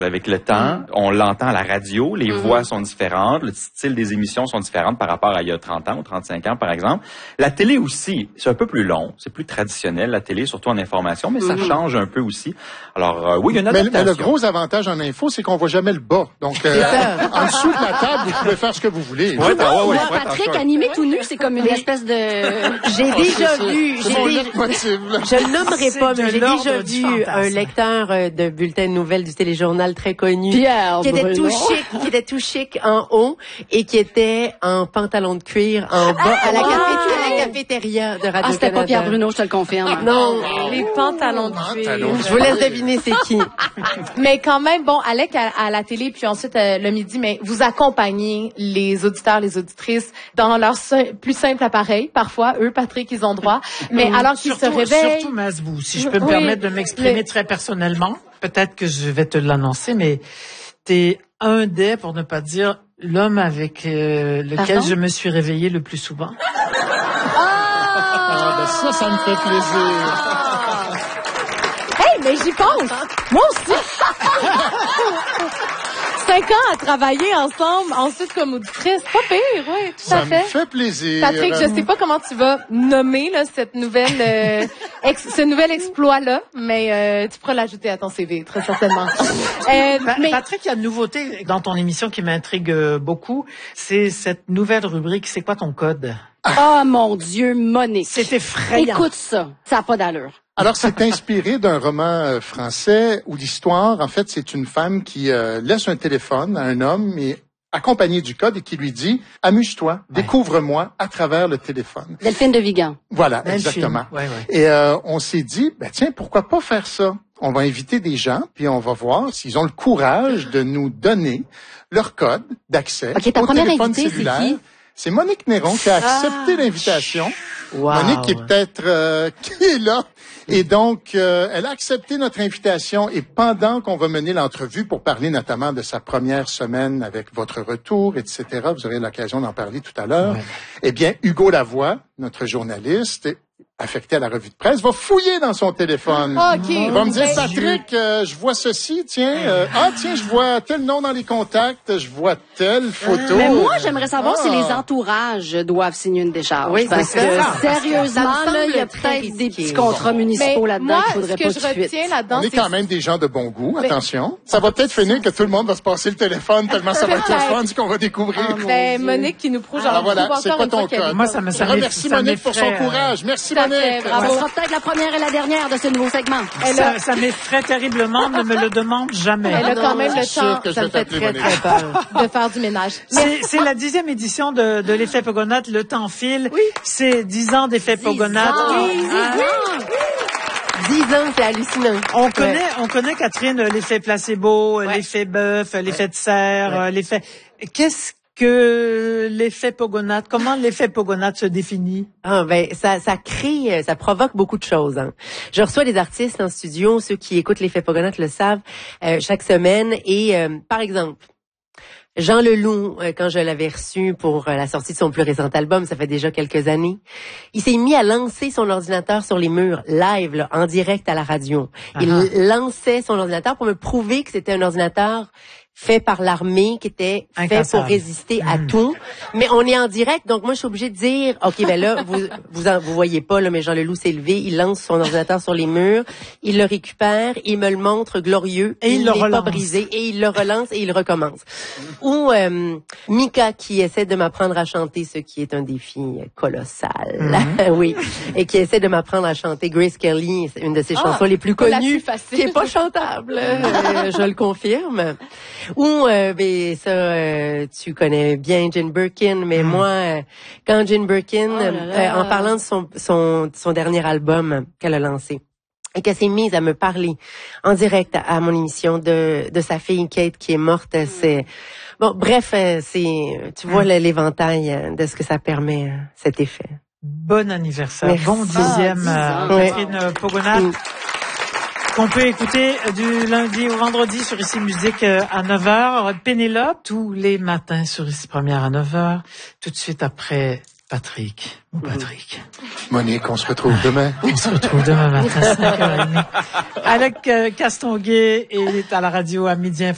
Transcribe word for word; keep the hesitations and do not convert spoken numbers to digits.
Avec le temps, mmh. on l'entend à la radio, les mmh. voix sont différentes, le style des émissions sont différentes par rapport à il y a trente ans ou trente-cinq ans, par exemple. La télé aussi, c'est un peu plus long, c'est plus traditionnel, la télé, surtout en information, mais ça mmh. change un peu aussi. Alors, euh, oui, il y a une adaptation. Mais, mais le gros avantage en info, c'est qu'on voit jamais le bas. Donc, euh, en dessous de la table, vous pouvez faire ce que vous voulez. Ouais, ouais, ouais, ouais, Patrick, ouais, animé tout nu, c'est comme une espèce de... J'ai déjà vu... Je ne nommerai pas, mais j'ai déjà vu un lecteur de bulletin de nouvelles du téléjournal très connu, Pierre qui était Bruno. tout chic, qui était tout chic en haut et qui était en pantalon de cuir en bas ah, à, la wow. café, à la cafétéria de Radio-Canada. Ah, c'était pas Pierre Bruno, je te le confirme. Non, les pantalons de cuir. Je vous laisse deviner c'est qui. Mais quand même, bon, Alec à, à la télé, puis ensuite euh, le midi, mais vous accompagnez les auditeurs, les auditrices dans leur si- plus simple appareil. Parfois, eux, Patrick, ils ont droit. Mais mmh, alors qu'ils se réveillent... Surtout Masbou, si je peux me oui, permettre de m'exprimer mais... très personnellement, peut-être que je vais te l'annoncer, mais t'es un des, pour ne pas dire, l'homme avec euh, lequel Pardon? je me suis réveillée le plus souvent. Ah, ben ça, ça me fait plaisir. Hey, mais j'y pense. Moi aussi. Cinq ans à travailler ensemble, ensuite comme auditrice. Pas pire, oui, tout ça à fait. Ça me fait plaisir. Patrick, je sais pas comment tu vas nommer là, cette nouvelle, euh, ex- ce nouvel exploit-là, mais euh, tu pourras l'ajouter à ton C V, très certainement. Euh, pa- mais... Patrick, il y a une nouveauté dans ton émission qui m'intrigue beaucoup. C'est cette nouvelle rubrique, c'est quoi ton code? Oh mon Dieu, Monique. C'est effrayant. Écoute ça, ça n'a pas d'allure. Alors, c'est inspiré d'un roman euh, français où l'histoire, en fait, c'est une femme qui euh, laisse un téléphone à un homme et accompagné du code et qui lui dit « Amuse-toi, ouais. découvre-moi à travers le téléphone. » Delphine de Vigan. Voilà, Delphine. Exactement. Ouais, ouais. Et euh, on s'est dit, ben tiens, pourquoi pas faire ça? On va inviter des gens, puis on va voir s'ils ont le courage de nous donner leur code d'accès okay, ta au première téléphone invitée, cellulaire. C'est, qui? C'est Monique Néron qui a accepté ah. l'invitation. Wow. Monique qui est peut-être euh, qui est là. Et donc, euh, elle a accepté notre invitation et pendant qu'on va mener l'entrevue pour parler notamment de sa première semaine avec votre retour, et cetera, vous aurez l'occasion d'en parler tout à l'heure, ouais. Eh bien, Hugo Lavoie, notre journaliste, affecté à la revue de presse, va fouiller dans son téléphone. Okay. Il va me dire, Patrick, euh, je vois ceci, tiens, euh, ah tiens, je vois tel nom dans les contacts, je vois telle photo. Mais moi, j'aimerais savoir ah. si les entourages doivent signer une décharge. Oui, parce c'est que, ça. sérieusement, parce que là, il y a peut-être des petits contrats municipaux mais là-dedans moi, qu'il faudrait ce pas que je tout de suite. retiens là-dedans, on est quand même des gens de bon goût, mais... attention. Ça va peut-être finir que tout le monde va se passer le téléphone tellement ça va être le fun ce qu'on va découvrir. Oh, ben, Monique qui nous prouve, genre, ah, voilà, c'est pas ton code. Moi, ça me ça Remercie Monique pour son courage. Merci Monique. Bravo. Peut-être la première et la dernière de ce nouveau segment. Ça, ça m'effraie terriblement, ne me le demande jamais. Elle a quand même le temps, que ça me fait très, très peur de faire du ménage. C'est, c'est la dixième édition de, de l'effet Pogonat. Le temps file. Oui. C'est dix ans d'effet Pogonat. Oui, oui, oui. Dix ans, c'est hallucinant. On ouais. connaît, on connaît, Catherine, l'effet placebo, ouais. l'effet bœuf, l'effet de serre, ouais. l'effet... Qu'est-ce que l'effet Pogonat, comment l'effet Pogonat se définit? Ah ben ça ça crée, ça provoque beaucoup de choses. Hein. Je reçois des artistes en studio, ceux qui écoutent l'effet Pogonat le savent, euh, chaque semaine. Et euh, par exemple, Jean Leloup, euh, quand je l'avais reçu pour euh, la sortie de son plus récent album, ça fait déjà quelques années, il s'est mis à lancer son ordinateur sur les murs, live, là, en direct à la radio. Uh-huh. Il lançait son ordinateur pour me prouver que c'était un ordinateur fait par l'armée, qui était fait pour résister à mmh. tout. Mais on est en direct, donc moi, je suis obligée de dire, OK, ben là, vous vous, en, vous voyez pas, là, mais Jean Leloup s'est levé, il lance son ordinateur sur les murs, il le récupère, il me le montre glorieux, et il, il n'est pas brisé, et il le relance et il recommence. Ou euh, Mika, qui essaie de m'apprendre à chanter, ce qui est un défi colossal. Mmh. Oui. Et qui essaie de m'apprendre à chanter Grace Kelly, une de ses ah, chansons les plus connues, plus qui est pas chantable, euh, je le confirme. Ou, euh, ben, ça, euh, tu connais bien Jane Birkin, mais mm. moi, euh, quand Jane Birkin, oh là là. Euh, en parlant de son, son, son dernier album qu'elle a lancé, et qu'elle s'est mise à me parler en direct à, à mon émission de, de sa fille Kate qui est morte, mm. c'est... Bon, bref, euh, c'est... Tu vois mm. l'éventail de ce que ça permet, euh, cet effet. Bon anniversaire. Merci. Bon dixième, ah, euh, Catherine oui. Pogonat. Mm. Qu'on peut écouter du lundi au vendredi sur Ici Musique à neuf heures. Pénélope, tous les matins sur Ici Première à neuf heures. Tout de suite après Patrick. Mon Patrick. Monique, on se retrouve demain. On se retrouve demain matin, cinq heures trente. Alec Castonguay est à la radio à midi.